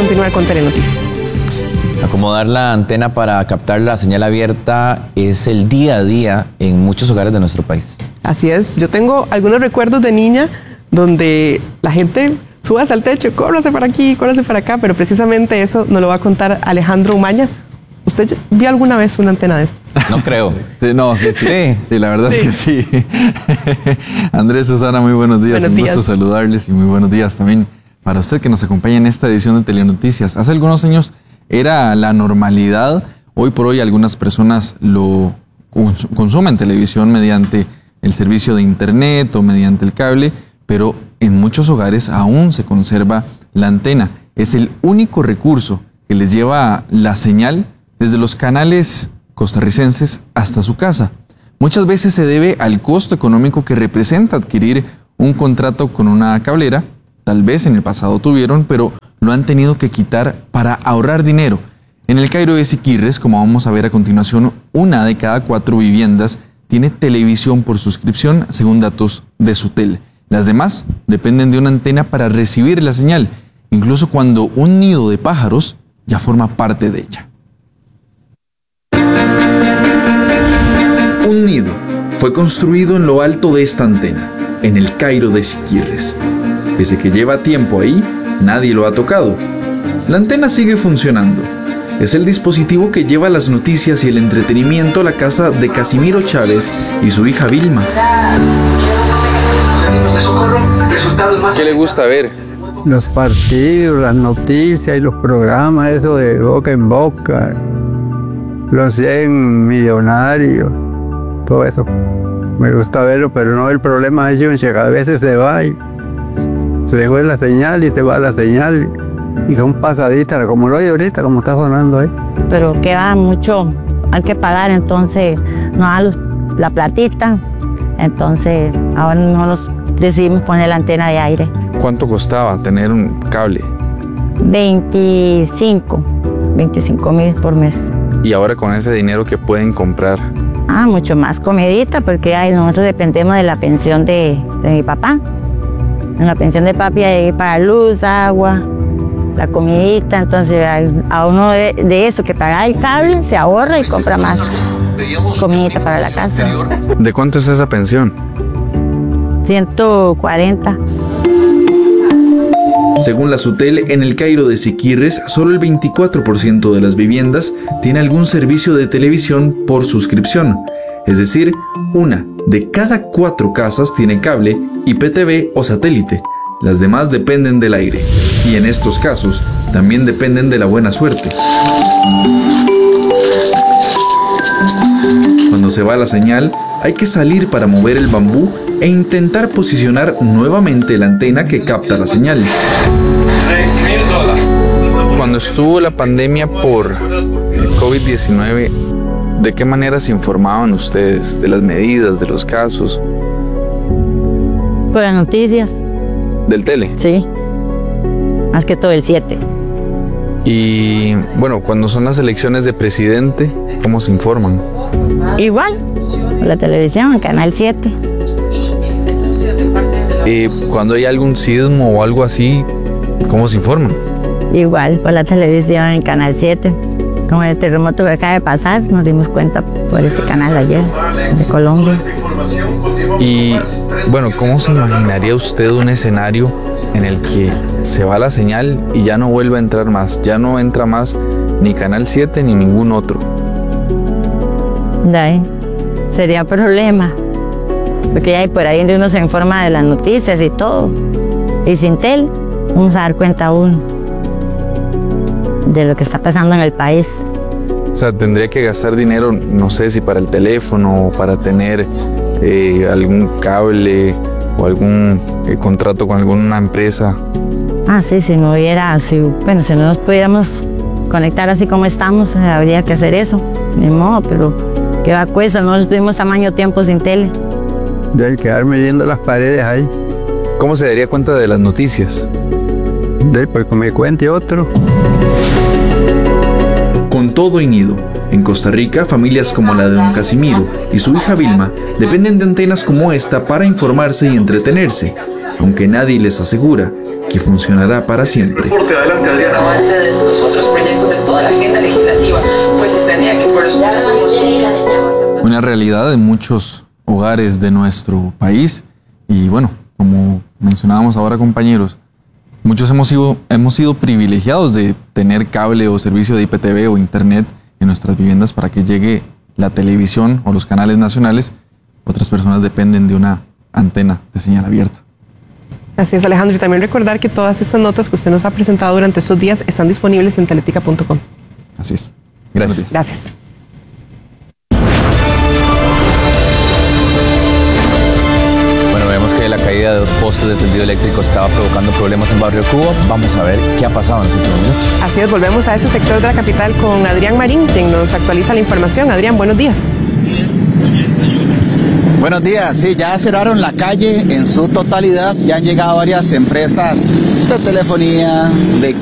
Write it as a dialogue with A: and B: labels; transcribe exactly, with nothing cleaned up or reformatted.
A: continuar con Telenoticias.
B: Acomodar la antena para captar la señal abierta es el día a día en muchos hogares de nuestro país.
A: Así es. Yo tengo algunos recuerdos de niña donde la gente súbase al techo, córrase para aquí, córrase para acá, pero precisamente eso nos lo va a contar Alejandro Umaña. ¿Usted vio alguna vez una antena de estas?
B: No creo.
C: Sí, no, sí, sí.
B: Sí,
C: sí, la verdad
A: sí.
C: es que sí. Andrés, Susana, muy buenos días.
A: Buenos
C: Un
A: días.
C: gusto saludarles y muy buenos días también para usted que nos acompaña en esta edición de Telenoticias. Hace algunos años era la normalidad. Hoy por hoy algunas personas lo cons- consumen televisión mediante el servicio de internet o mediante el cable, pero en muchos hogares aún se conserva la antena. Es el único recurso que les lleva la señal desde los canales costarricenses hasta su casa. Muchas veces se debe al costo económico que representa adquirir un contrato con una cablera. Tal vez en el pasado tuvieron, pero lo han tenido que quitar para ahorrar dinero. En el Cairo de Siquirres, como vamos a ver a continuación, una de cada cuatro viviendas tiene televisión por suscripción, según datos de Sutel. Las demás dependen de una antena para recibir la señal, incluso cuando un nido de pájaros ya forma parte de ella.
D: Un nido fue construido en lo alto de esta antena, en el Cairo de Siquirres. Pese que lleva tiempo ahí, nadie lo ha tocado. La antena sigue funcionando. Es el dispositivo que lleva las noticias y el entretenimiento a la casa de Casimiro Chávez y su hija Vilma.
C: ¿Qué le gusta ver?
E: Los partidos, las noticias y los programas, eso de boca en boca, los cien millonarios, todo eso. Me gusta verlo, pero no, el problema es que a veces se va y se dejó la señal y se va la señal y son pasaditas, como lo hay ahorita, como está sonando ahí.
F: Pero queda mucho, hay que pagar, entonces nos dan los- la platita, entonces ahora no nos decidimos poner la antena de aire.
C: ¿Cuánto costaba tener un cable?
F: veinticinco, veinticinco mil por mes.
C: Y ahora con ese dinero que pueden comprar.
F: Ah, mucho más comidita, porque ay, nosotros dependemos de la pensión de, de mi papá. En la pensión de papi hay para luz, agua, la comidita, entonces a, a uno de, de eso que paga el cable se ahorra y compra más comidita para la casa.
C: ¿De cuánto es esa pensión?
F: ciento cuarenta.
D: Según la Sutel, en el Cairo de Siquirres, solo el veinticuatro por ciento de las viviendas tiene algún servicio de televisión por suscripción. Es decir, una de cada cuatro casas tiene cable, I P T V o satélite. Las demás dependen del aire. Y en estos casos, también dependen de la buena suerte. Cuando se va la señal, hay que salir para mover el bambú e intentar posicionar nuevamente la antena que capta la señal.
C: Cuando estuvo la pandemia por el COVID diecinueve, ¿de qué manera se informaban ustedes de las medidas, de los casos,
F: Por las noticias,
C: del tele?
F: sí. Más que todo el siete.
C: Y bueno, cuando son las elecciones de presidente, ¿cómo se informan?
F: Igual, por la televisión, Canal siete.
C: Y cuando hay algún sismo o algo así, ¿cómo se informan?
F: Igual, por la televisión, en Canal siete. Como el terremoto que acaba de pasar, nos dimos cuenta por ese canal ayer, de Colombia.
C: Y bueno, ¿cómo se imaginaría usted un escenario en el que se va la señal y ya no vuelve a entrar más? Ya no entra más ni Canal siete ni ningún otro.
F: De ahí, sería problema. Porque hay por ahí donde uno se informa de las noticias y todo. Y sin tel, vamos a dar cuenta aún de lo que está pasando en el país.
C: O sea, tendría que gastar dinero, no sé si para el teléfono o para tener eh, algún cable o algún eh, contrato con alguna empresa.
F: Ah, sí, si no hubiera, si, bueno, si no nos pudiéramos conectar así como estamos, habría que hacer eso. Ni modo, pero qué va a cuesta, nosotros tuvimos tamaño tiempo sin tele.
E: De ahí quedarme viendo las paredes ahí,
C: ¿Cómo se daría cuenta de las noticias?
E: de ahí porque me cuente otro.
D: Con todo y nido, en Costa Rica, familias como la de don Casimiro y su hija Vilma dependen de antenas como esta para informarse y entretenerse, aunque nadie les asegura que funcionará para siempre.
G: Adelante, Adriana.
H: Avance de los otros proyectos de toda la agenda legislativa, pues se planea que por los próximos meses.
C: Una realidad de muchos hogares de nuestro país y bueno, como mencionábamos ahora, compañeros, muchos hemos sido, hemos sido privilegiados de tener cable o servicio de I P T V o internet en nuestras viviendas para que llegue la televisión o los canales nacionales. Otras personas dependen de una antena de señal abierta.
A: Así es, Alejandro, y también recordar que todas estas notas que usted nos ha presentado durante estos días están disponibles en teletica punto com.
C: Así es.
B: Gracias.
A: Gracias.
B: Bueno, vemos que la caída de dos postes de tendido eléctrico estaba provocando problemas en Barrio Cuba. Vamos a ver qué ha pasado en los últimos minutos.
A: Así es, volvemos a ese sector de la capital con Adrián Marín, quien nos actualiza la información. Adrián, buenos días.
I: Buenos días, sí, ya cerraron la calle en su totalidad, ya han llegado varias empresas de telefonía, de